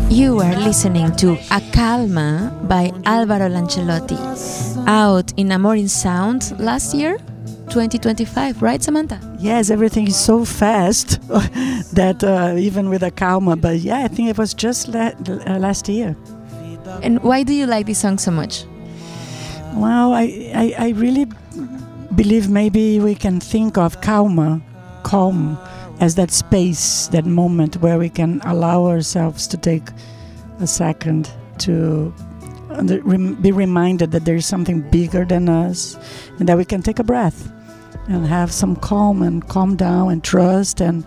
You are listening to A Calma by Álvaro Lancelotti, out in Amor in Sound last year, 2025, right, Samantha? Yes, everything is so fast that even with A Calma, but yeah, I think it was just last year. And why do you like this song so much? Well, I really believe maybe we can think of calm, as that space, that moment where we can allow ourselves to take a second to be reminded that there is something bigger than us, and that we can take a breath and have some calm and calm down and trust and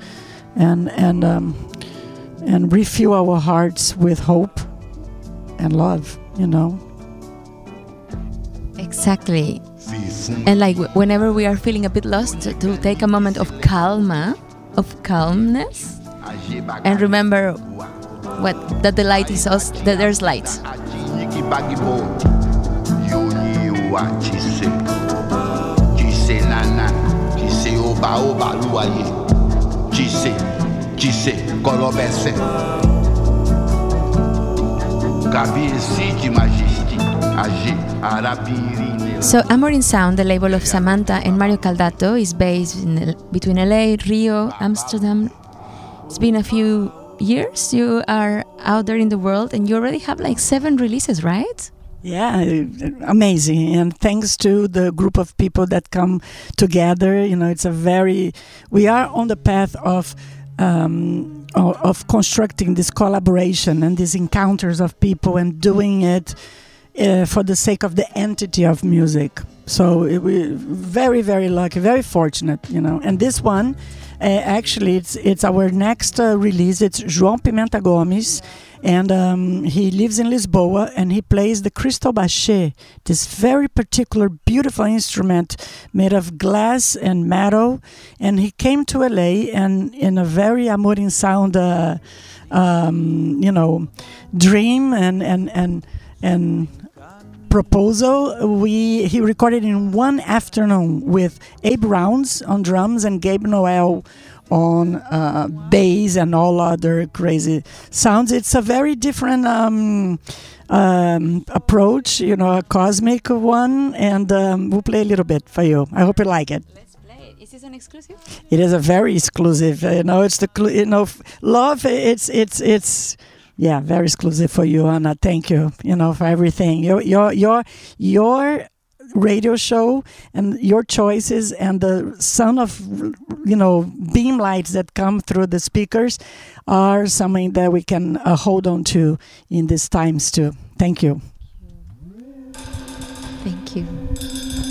refuel our hearts with hope and love, Exactly. And like whenever we are feeling a bit lost, to take a moment of calmness, and remember that the light is us, that there's light. So Amor in Sound, the label of Samantha and Mario Caldato, is based between LA, Rio, Amsterdam. It's been a few years you are out there in the world, and you already have like 7 releases, right? Yeah, amazing. And thanks to the group of people that come together, we are on the path of constructing this collaboration and these encounters of people and doing it for the sake of the entity of music. So we're very, very lucky, very fortunate, And this one, actually, it's our next release. It's João Pimenta Gomes, and he lives in Lisboa, and he plays the crystal bachê, this very particular, beautiful instrument made of glass and metal. And he came to LA, and in a very Amor in Sound, dream and proposal, he recorded in one afternoon with Abe Rounds on drums and Gabe Noel on bass and all other crazy sounds. It's a very different approach, a cosmic one, and we'll play a little bit for you. I hope you like it. Let's play it. Is this an exclusive? It is a very exclusive. It's love. It's. Yeah, very exclusive for you, Anna. Thank you, for everything. Your radio show and your choices and the sun of, beam lights that come through the speakers are something that we can hold on to in these times too. Thank you. Thank you.